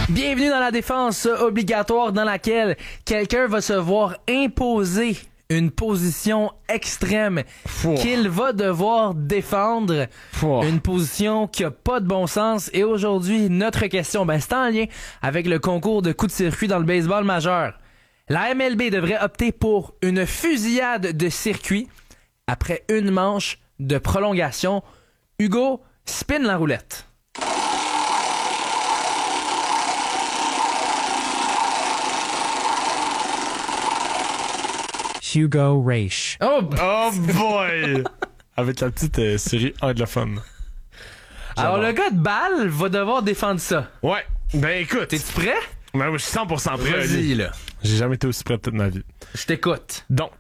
Bienvenue dans la défense obligatoire dans laquelle quelqu'un va se voir imposer une position extrême qu'il va devoir défendre. Une position qui a pas de bon sens. Et aujourd'hui, notre question, c'est en lien avec le concours de coups de circuit dans le baseball majeur. La MLB devrait opter pour une fusillade de circuit après une manche de prolongation. Hugo, spin la roulette. Hugo Raish. Oh boy! Avec la petite série anglophone. Alors le gars de balle va devoir défendre ça. Ouais. Ben écoute. T'es-tu prêt? Ben oui, je suis 100% prêt. Vas-y là. J'ai jamais été aussi prêt de toute ma vie. Je t'écoute. Donc,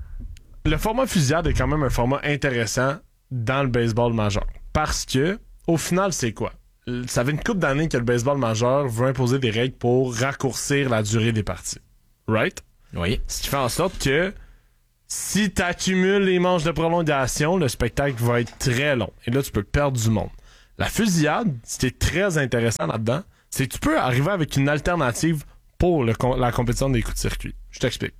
le format fusillade est quand même un format intéressant dans le baseball majeur. Parce que, au final, c'est quoi? Ça fait une couple d'années que le baseball majeur veut imposer des règles pour raccourcir la durée des parties. Right? Oui. Ce qui fait en sorte que si t'accumules les manches de prolongation, le spectacle va être très long. Et là, tu peux perdre du monde. La fusillade, ce qui est très intéressant là-dedans, c'est que tu peux arriver avec une alternative pour la compétition des coups de circuit. Je t'explique.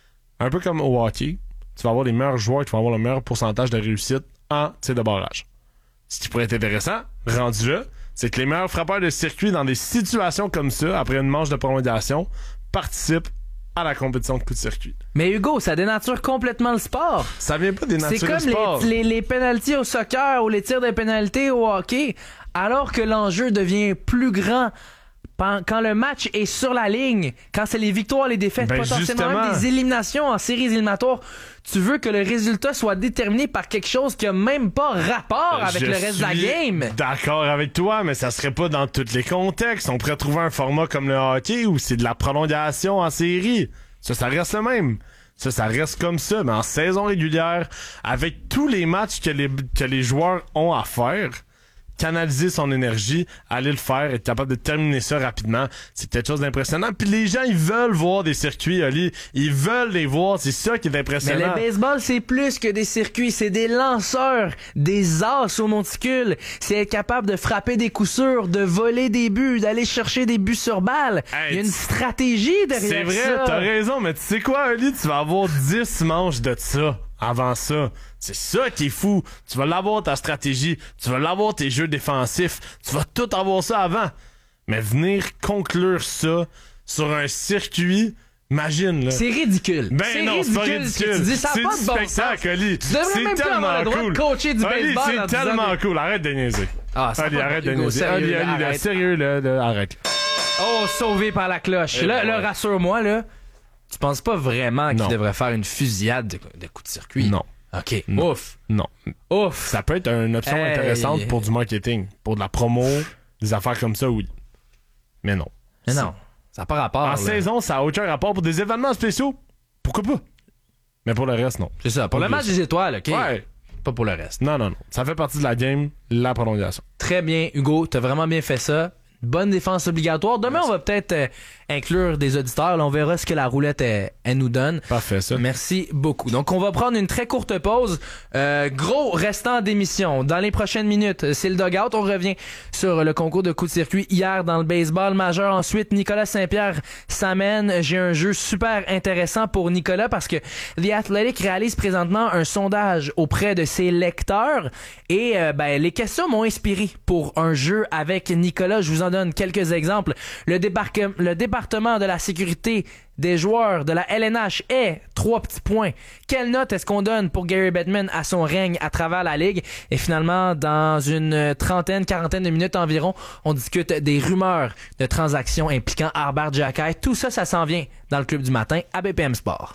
Un peu comme au hockey, tu vas avoir les meilleurs joueurs qui vont avoir le meilleur pourcentage de réussite en tir de barrage. Ce qui pourrait être intéressant, rendu là, c'est que les meilleurs frappeurs de circuit dans des situations comme ça, après une manche de prolongation, participent à la compétition de coups de circuit. Mais Hugo, ça dénature complètement le sport. Ça vient pas dénaturer le sport. C'est comme les pénaltys au soccer ou les tirs de pénalité au hockey, alors que l'enjeu devient plus grand quand le match est sur la ligne, quand c'est les victoires, les défaites, potentiellement même des éliminations en séries éliminatoires. Tu veux que le résultat soit déterminé par quelque chose qui a même pas rapport avec le reste de la game. D'accord avec toi, mais ça serait pas dans tous les contextes. On pourrait trouver un format comme le hockey où c'est de la prolongation en série. Ça reste le même. Ça reste comme ça, mais en saison régulière, avec tous les matchs que les joueurs ont à faire, canaliser son énergie, aller le faire, être capable de terminer ça rapidement, c'est quelque chose d'impressionnant. Puis les gens, ils veulent voir des circuits, Oli. Ils veulent les voir, c'est ça qui est impressionnant. Mais le baseball, c'est plus que des circuits, c'est des lanceurs, des as au monticule. C'est être capable de frapper des coups sûrs, de voler des buts, d'aller chercher des buts sur balle. Il y a une stratégie derrière ça. C'est vrai, t'as raison, mais tu sais quoi, Oli? Tu vas avoir 10 manches de ça. Avant ça, c'est ça qui est fou. Tu vas l'avoir ta stratégie, tu vas l'avoir tes jeux défensifs, tu vas tout avoir ça avant. Mais venir conclure ça sur un circuit, imagine là. C'est ridicule. Ben non, c'est pas ridicule. Ce que tu dis, ça c'est a pas du de bon spectacle, sens. Oli. Tu devrais C'est même plus avoir le droit de coacher du Oli, baseball. c'est tellement cool. Arrête de niaiser. Oli, arrête de Hugo, niaiser. sérieux, Oli, arrête. sérieux là, arrête. Oh, sauvé par la cloche. Là, rassure-moi là. Tu penses pas vraiment qu'il devrait faire une fusillade de coups de circuit? Non. OK. Non. Ouf. Non. Ouf. Ça peut être une option intéressante pour du marketing. Pour de la promo, des affaires comme ça, oui. Mais non. Mais non. Ça n'a pas rapport. En saison, ça a aucun rapport pour des événements spéciaux. Pourquoi pas? Mais pour le reste, non. C'est ça. Pour le match des étoiles, OK? Ouais. Pas pour le reste. Non. Ça fait partie de la game, la prolongation. Très bien, Hugo. T'as vraiment bien fait ça. Bonne défense obligatoire. Demain, on va peut-être inclure des auditeurs. Là, on verra ce que la roulette elle nous donne. Parfait, ça. Merci beaucoup. Donc, on va prendre une très courte pause. Gros restant d'émission. Dans les prochaines minutes, c'est le dugout. On revient sur le concours de coups de circuit hier dans le baseball majeur. Ensuite, Nicolas Saint-Pierre s'amène. J'ai un jeu super intéressant pour Nicolas parce que The Athletic réalise présentement un sondage auprès de ses lecteurs. Et les questions m'ont inspiré pour un jeu avec Nicolas. Je vous en donne quelques exemples. Le département de la sécurité des joueurs de la LNH est 3 petits points. Quelle note est-ce qu'on donne pour Gary Bettman à son règne à travers la ligue? Et finalement, dans une quarantaine de minutes environ, on discute des rumeurs de transactions impliquant Harbert Jacquet. Tout ça, ça s'en vient dans le Club du matin à BPM Sport.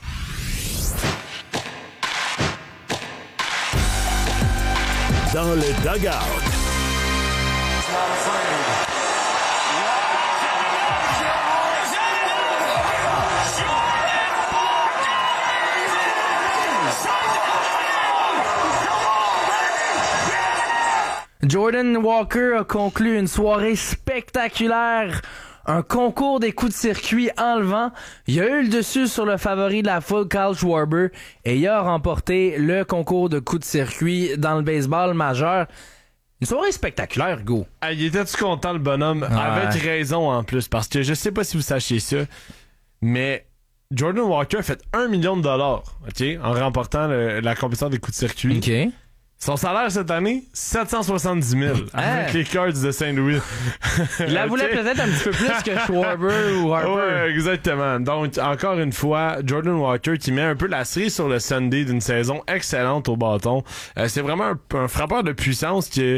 Dans le dugout. Jordan Walker a conclu une soirée spectaculaire. Un concours des coups de circuit enlevant. Il a eu le dessus sur le favori de la foule, Kyle Schwarber, et il a remporté le concours de coups de circuit dans le baseball majeur. Une soirée spectaculaire, Hugo. Ah, il était-tu content, le bonhomme? Ouais. Avec raison, en plus. Parce que je sais pas si vous sachiez ça, mais Jordan Walker a fait $1 million, OK, en remportant la compétition des coups de circuit. OK. Son salaire cette année, 770 000 avec les Cards de Saint-Louis. Il la voulait peut-être un petit peu plus que Schwarber ou Harper. Ouais, exactement. Donc, encore une fois, Jordan Walker qui met un peu la cerise sur le Sunday d'une saison excellente au bâton. C'est vraiment un frappeur de puissance qui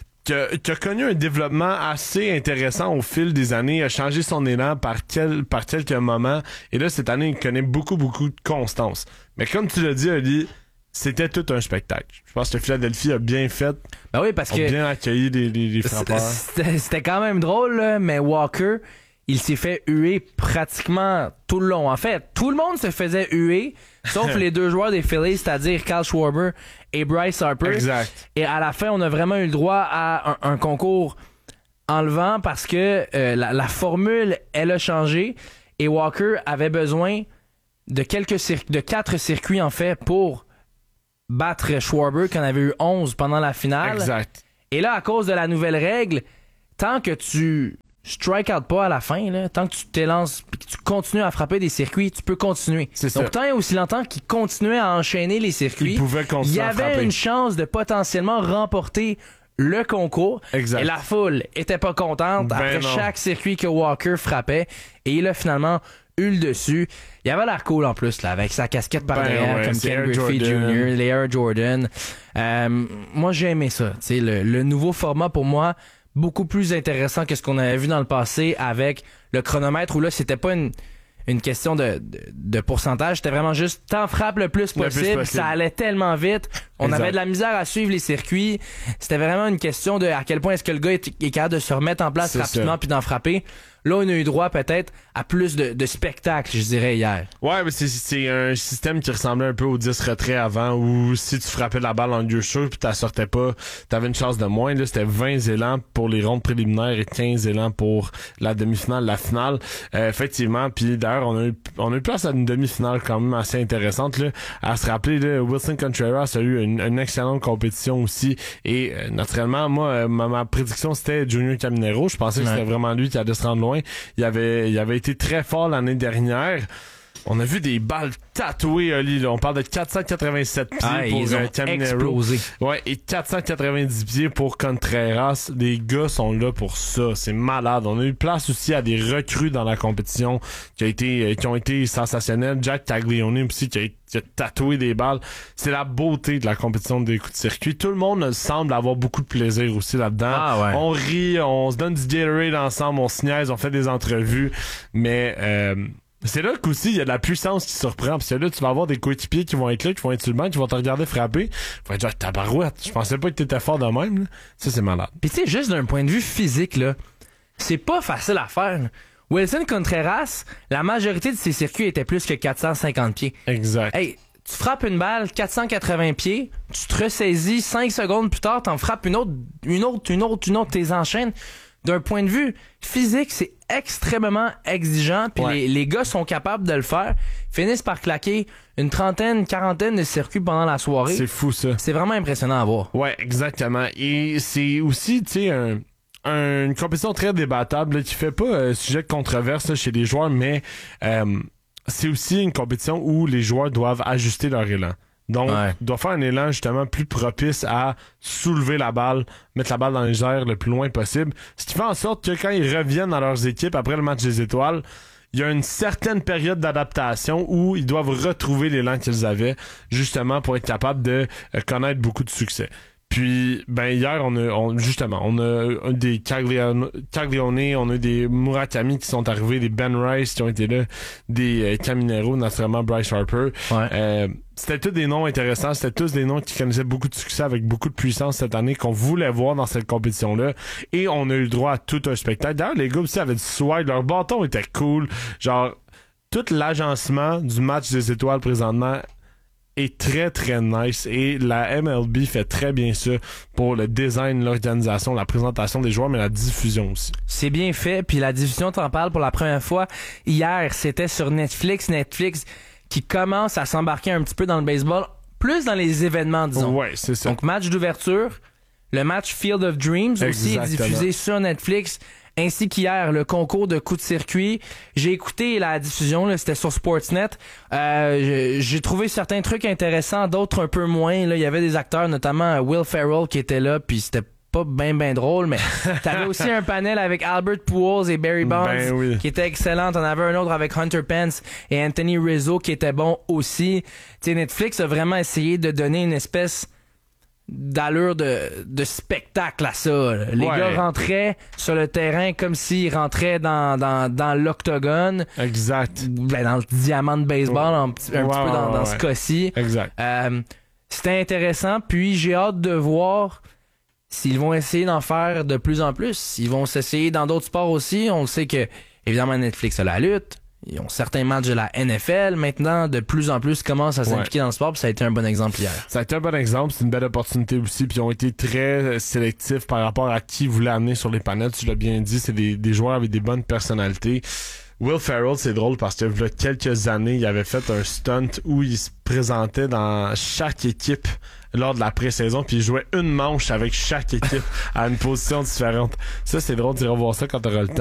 a connu un développement assez intéressant au fil des années, a changé son élan par quelques moments. Et là, cette année, il connaît beaucoup de constance. Mais comme tu l'as dit, Oli, c'était tout un spectacle. Je pense que Philadelphie a bien fait. Ben oui, parce que bien accueilli les frappeurs. c'était quand même drôle, là, mais Walker, il s'est fait huer pratiquement tout le long. En fait, tout le monde se faisait huer, sauf les deux joueurs des Phillies, c'est-à-dire Kyle Schwarber et Bryce Harper. Exact. Et à la fin, on a vraiment eu le droit à un concours enlevant parce que la formule, elle a changé et Walker avait besoin de 4 circuits, en fait, pour battre Schwarber, qui en avait eu 11 pendant la finale. Exact. Et là, à cause de la nouvelle règle, tant que tu strike out pas à la fin, là, tant que tu t'élances et que tu continues à frapper des circuits, tu peux continuer. C'est Donc, ça. tant et aussi longtemps qu'il continuait à enchaîner les circuits, Il pouvait continuer il y à avait frapper. une chance de potentiellement remporter le concours. Exact. Et la foule était pas contente Ben après non. chaque circuit que Walker frappait. Et il a finalement eu le dessus. Il avait l'air cool en plus, là, avec sa casquette par Ben derrière, ouais, comme c'est Ken Air Griffey Jordan. Jr., les Air Jordan. Moi, j'ai aimé ça. Tu sais, le nouveau format, pour moi, beaucoup plus intéressant que ce qu'on avait vu dans le passé avec le chronomètre, où là, c'était pas une question de pourcentage, c'était vraiment juste t'en frappes le plus possible. Ça allait tellement vite, on Exact. avait de la misère à suivre les circuits. C'était vraiment une question de à quel point est-ce que le gars est capable de se remettre en place C'est rapidement ça. puis d'en frapper. Là, on a eu droit peut-être à plus de spectacle, je dirais, hier. Ouais, mais c'est un système qui ressemblait un peu au 10 retraits avant, où si tu frappais la balle en lieu sûr puis tu la sortais pas, t'avais une chance de moins. Là, c'était 20 élans pour les rondes préliminaires et 15 élans pour la demi-finale, la finale. Effectivement, puis d'ailleurs, on a eu place à une demi-finale quand même assez intéressante. Là. À se rappeler, là, Wilson Contreras a eu une excellente compétition aussi. Et naturellement, moi, ma prédiction, c'était Junior Caminero. Je pensais que c'était vraiment lui qui allait se rendre loin. Il avait été très fort l'année dernière. On a vu des balles tatouées, Oli. Là. On parle de 487 pieds pour ils ont Caminero. explosé. Ouais, et 490 pieds pour Contreras. Les gars sont là pour ça. C'est malade. On a eu place aussi à des recrues dans la compétition qui ont été sensationnelles. Jack Taglione aussi qui a tatoué des balles. C'est la beauté de la compétition des coups de circuit. Tout le monde semble avoir beaucoup de plaisir aussi là-dedans. Ah ouais. On rit, on se donne du Gatorade ensemble, on se niaise, on fait des entrevues. Mais c'est là qu'aussi il y a de la puissance qui surprend. Parce que là, tu vas avoir des coéquipiers qui vont être là, qui vont être sur le banc, qui vont te regarder frapper. Ils vont être genre, tabarouette, je pensais pas que t'étais fort de même. Là. Ça, c'est malade. Puis tu sais, juste d'un point de vue physique, là, c'est pas facile à faire. Là. Wilson Contreras, la majorité de ses circuits étaient plus que 450 pieds. Exact. Hey, tu frappes une balle 480 pieds, tu te ressaisis 5 secondes plus tard, t'en frappes une autre, t'es enchaînes. D'un point de vue physique, c'est extrêmement exigeant, puis Ouais. les gars sont capables de le faire, finissent par claquer une quarantaine de circuits pendant la soirée. C'est fou, ça. C'est vraiment impressionnant à voir. Ouais, exactement. Et c'est aussi, tu sais, une compétition très débattable là, qui fait pas sujet de controverse là, chez les joueurs, mais c'est aussi une compétition où les joueurs doivent ajuster leur élan. Donc, ils doivent faire un élan justement plus propice à soulever la balle, mettre la balle dans les airs le plus loin possible. Ce qui fait en sorte que quand ils reviennent dans leurs équipes après le match des étoiles, il y a une certaine période d'adaptation où ils doivent retrouver l'élan qu'ils avaient, justement pour être capables de connaître beaucoup de succès. Puis, ben hier, on a des Caglione, on a des Murakami qui sont arrivés, des Ben Rice qui ont été là, des Caminero, naturellement Bryce Harper. Ouais. C'était tous des noms intéressants, c'était tous des noms qui connaissaient beaucoup de succès avec beaucoup de puissance cette année qu'on voulait voir dans cette compétition-là. Et on a eu le droit à tout un spectacle. D'ailleurs, les gars aussi avaient du swag, leur bâton était cool. Genre, tout l'agencement du match des étoiles présentement est très très nice et la MLB fait très bien ça pour le design, l'organisation, la présentation des joueurs, mais la diffusion aussi. C'est bien fait, puis la diffusion t'en parle pour la première fois hier, c'était sur Netflix qui commence à s'embarquer un petit peu dans le baseball, plus dans les événements, disons. Ouais, c'est ça. Donc match d'ouverture, Le match Field of Dreams aussi est diffusé sur Netflix, ainsi qu'hier, le concours de coups de circuit. J'ai écouté la diffusion, là, c'était sur Sportsnet. J'ai trouvé certains trucs intéressants, d'autres un peu moins. Là, il y avait des acteurs, notamment Will Ferrell, qui était là, puis c'était pas ben drôle, mais t'avais aussi un panel avec Albert Pujols et Barry Bonds qui était excellent. T'en avais un autre avec Hunter Pence et Anthony Rizzo qui était bon aussi. Tu sais, Netflix a vraiment essayé de donner une espèce d'allure de spectacle à ça. Les gars rentraient sur le terrain comme s'ils rentraient dans l'octogone. Exact. Ben, dans le diamant de baseball, un petit peu dans ce cas-ci. Exact. C'était intéressant, puis j'ai hâte de voir s'ils vont essayer d'en faire de plus en plus. Ils vont s'essayer dans d'autres sports aussi. On sait que, évidemment, Netflix a la lutte. Ils ont certains matchs de la NFL. Maintenant, de plus en plus, commencent à s'impliquer dans le sport. Puis ça a été un bon exemple hier. Ça a été un bon exemple. C'est une belle opportunité aussi. Puis ils ont été très sélectifs par rapport à qui ils voulaient amener sur les panels. Tu l'as bien dit, c'est des joueurs avec des bonnes personnalités. Will Ferrell, c'est drôle parce que il y a quelques années, il avait fait un stunt où il se présentait dans chaque équipe lors de la pré-saison, puis il jouait une manche avec chaque équipe à une position différente. Ça, c'est drôle d'y revoir ça quand t'auras le temps.